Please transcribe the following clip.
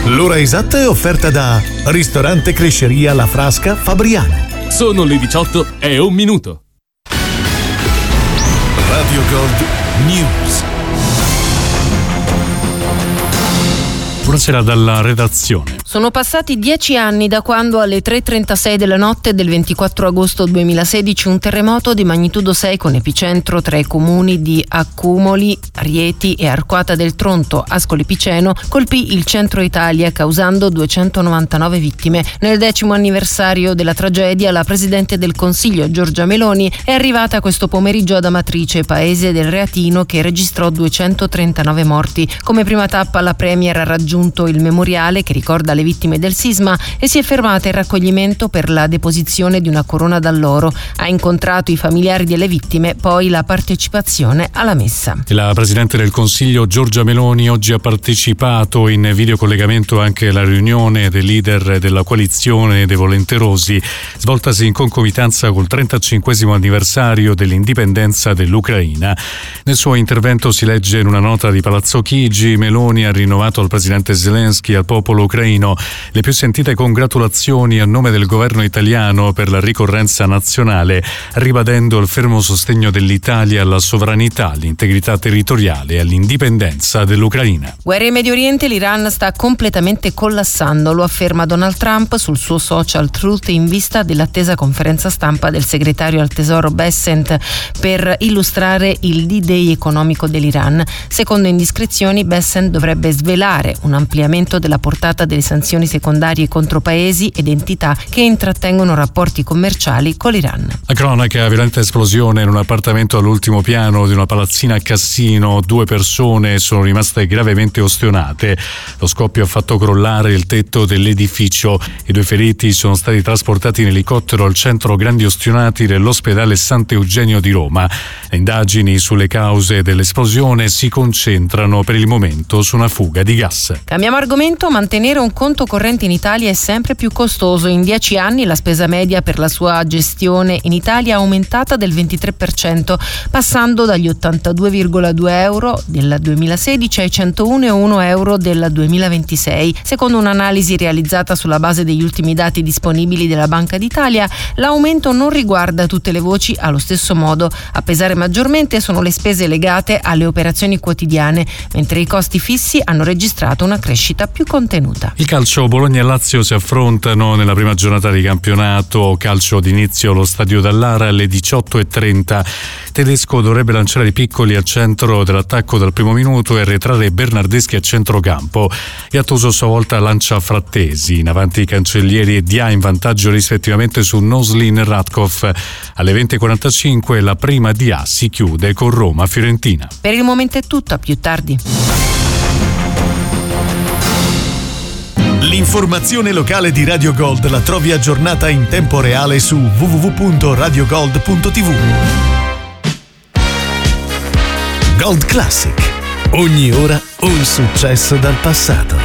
L'ora esatta è offerta da Ristorante Cresceria La Frasca Fabriano. Sono le 18:01. Radio Gold News. Buonasera dalla redazione. Sono passati 10 anni da quando alle 3:36 della notte del 24 agosto 2016 un terremoto di magnitudo 6 con epicentro tra i comuni di Accumoli, Rieti e Arquata del Tronto, Ascoli Piceno, colpì il centro Italia causando 299 vittime. Nel 10° anniversario della tragedia la Presidente del Consiglio Giorgia Meloni è arrivata questo pomeriggio ad Amatrice, paese del Reatino che registrò 239 morti. Come prima tappa la Premier ha raggiunto il memoriale che ricorda le vittime del sisma e si è fermata in raccoglimento per la deposizione di una corona d'alloro. Ha incontrato i familiari delle vittime, poi la partecipazione alla messa. La Presidente del Consiglio Giorgia Meloni oggi ha partecipato in videocollegamento anche alla riunione dei leader della coalizione dei volenterosi, svoltasi in concomitanza col 35° anniversario dell'indipendenza dell'Ucraina. Nel suo intervento si legge in una nota di Palazzo Chigi: Meloni ha rinnovato al presidente Zelensky e al popolo ucraino le più sentite congratulazioni a nome del governo italiano per la ricorrenza nazionale, ribadendo il fermo sostegno dell'Italia alla sovranità, all'integrità territoriale e all'indipendenza dell'Ucraina. Guerra in Medio Oriente, l'Iran sta completamente collassando, lo afferma Donald Trump sul suo social Truth in vista dell'attesa conferenza stampa del segretario al Tesoro Bessent per illustrare il D-Day economico dell'Iran. Secondo indiscrezioni, Bessent dovrebbe svelare un ampliamento della portata delle sanzioni secondarie contro paesi ed entità che intrattengono rapporti commerciali con l'Iran. La cronaca: violenta esplosione in un appartamento all'ultimo piano di una palazzina a Cassino. 2 persone sono rimaste gravemente ustionate. Lo scoppio ha fatto crollare il tetto dell'edificio. I 2 feriti sono stati trasportati in elicottero al centro grandi ustionati dell'ospedale Sant'Eugenio di Roma. Le indagini sulle cause dell'esplosione si concentrano per il momento su una fuga di gas. Cambiamo argomento. Mantenere un conto corrente in Italia è sempre più costoso. In 10 anni la spesa media per la sua gestione in Italia è aumentata del 23%, passando dagli 82,2 euro del 2016 ai 101,1 euro del 2026. Secondo un'analisi realizzata sulla base degli ultimi dati disponibili della Banca d'Italia, l'aumento non riguarda tutte le voci allo stesso modo. A pesare maggiormente sono le spese legate alle operazioni quotidiane, mentre i costi fissi hanno registrato una crescita più contenuta. Il calcio: Bologna e Lazio si affrontano nella prima giornata di campionato. Calcio d'inizio allo Stadio Dallara alle 18:30. Tedesco dovrebbe lanciare i piccoli al centro dell'attacco dal primo minuto e arretrare Bernardeschi a centrocampo. Gattuso a sua volta lancia Frattesi. In avanti Cancellieri e Dia in vantaggio rispettivamente su Noslin e Radkov. Alle 20:45 la prima Dia si chiude con Roma-Fiorentina. Per il momento è tutto, a più tardi. L'informazione locale di Radio Gold la trovi aggiornata in tempo reale su www.radiogold.tv. Gold Classic. Ogni ora un successo dal passato.